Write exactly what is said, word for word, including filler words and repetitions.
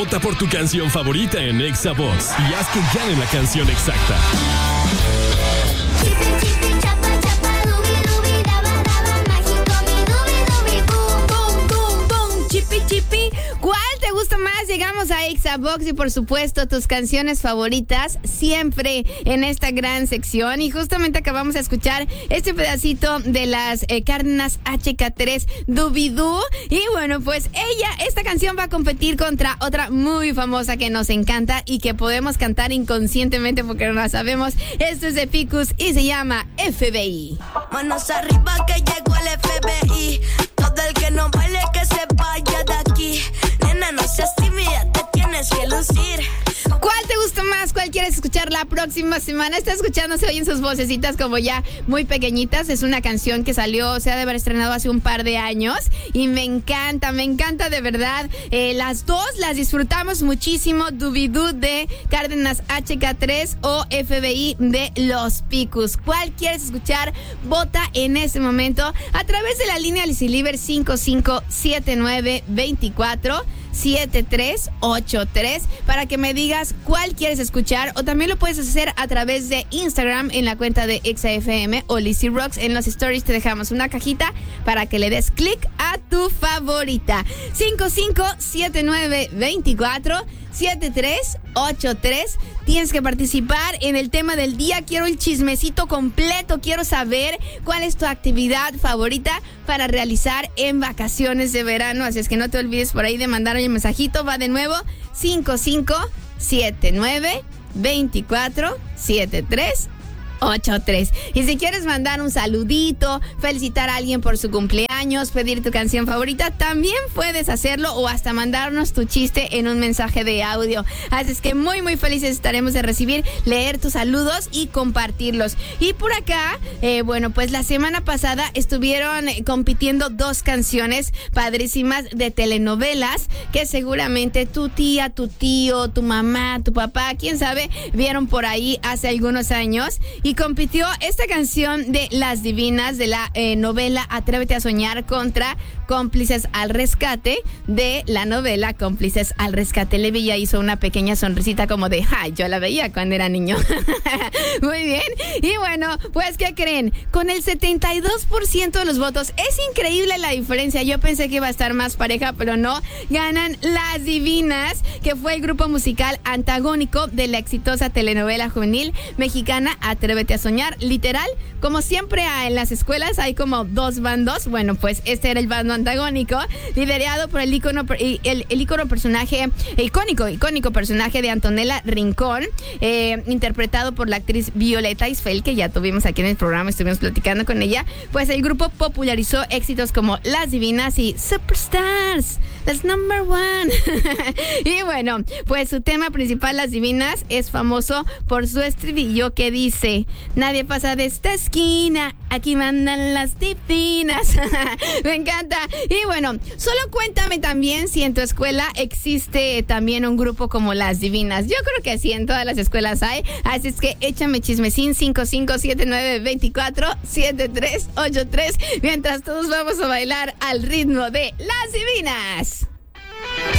Vota por tu canción favorita en Exabox y haz que gane la canción exacta. Chipi chipi, ¿cuál te gusta más? Llegamos a Exabox y por supuesto tus canciones favoritas siempre en esta gran sección. Y justamente acabamos de escuchar este pedacito de las eh, Cárdenas H K tres Dubidú. Y bueno, pues ella, esta canción va a competir contra otra muy famosa que nos encanta y que podemos cantar inconscientemente porque no la sabemos. Esto es de Picus y se llama F B I. Manos arriba que llegó el F B I. Todo el que no baile que se vaya de aquí. Nena, no seas tímida, te tienes que lucir. ¿Cuál te gusta más? ¿Cuál quieres escuchar la próxima semana? Está escuchando, se oyen sus vocecitas como ya muy pequeñitas. Es una canción que salió, se ha de haber estrenado hace un par de años y me encanta, me encanta de verdad. Eh, las dos las disfrutamos muchísimo. Dubidú de Cárdenas H K tres o F B I de Los Picus. ¿Cuál quieres escuchar? Vota en este momento a través de la línea Liciliber cinco cinco siete nueve dos cuatro siete tres ocho tres para que me digas cuál quieres escuchar, o también lo puedes hacer a través de Instagram en la cuenta de ExaFM o Lizzy Rocks. En los stories te dejamos una cajita para que le des clic a tu favorita. Cinco cinco siete nueve dos cuatro siete tres ocho tres. Tienes que participar en el tema del día. Quiero el chismecito completo. Quiero saber cuál es tu actividad favorita para realizar en vacaciones de verano. Así es que no te olvides por ahí de mandar un mensajito. Va de nuevo: cinco cinco siete nueve dos cuatro siete tres ocho tres. Y si quieres mandar un saludito, felicitar a alguien por su cumpleaños, pedir tu canción favorita, también puedes hacerlo, o hasta mandarnos tu chiste en un mensaje de audio. Así es que muy muy felices estaremos de recibir, leer tus saludos y compartirlos. Y por acá, eh, bueno, pues la semana pasada estuvieron compitiendo dos canciones padrísimas de telenovelas que seguramente tu tía, tu tío, tu mamá, tu papá, quién sabe, vieron por ahí hace algunos años. Y compitió esta canción de Las Divinas de la eh, novela Atrévete a Soñar contra Cómplices al Rescate de la novela Cómplices al Rescate. Levilla hizo una pequeña sonrisita como de, ¡ay! Yo la veía cuando era niño. Muy bien. Y bueno, pues, ¿qué creen? Con el setenta y dos por ciento de los votos, es increíble la diferencia. Yo pensé que iba a estar más pareja, pero no. Ganan Las Divinas, que fue el grupo musical antagónico de la exitosa telenovela juvenil mexicana Atrévete a Soñar. Literal, como siempre en las escuelas hay como dos bandos. Bueno, pues este era el bando antagónico, liderado por el ícono, el, el ícono personaje, icónico, icónico personaje de Antonella Rincón, eh, interpretado por la actriz Violeta Isfel, que ya tuvimos aquí en el programa, estuvimos platicando con ella. Pues el grupo popularizó éxitos como Las Divinas y Superstars, that's number one. Y bueno, pues su tema principal, Las Divinas, es famoso por su estribillo que dice: nadie pasa de esta esquina, aquí mandan las divinas. Me encanta. Y bueno, solo cuéntame también si en tu escuela existe también un grupo como Las Divinas. Yo creo que sí, en todas las escuelas hay. Así es que échame chismecín. Cinco cinco siete nueve dos cuatro siete tres ocho tres, mientras todos vamos a bailar al ritmo de Las Divinas.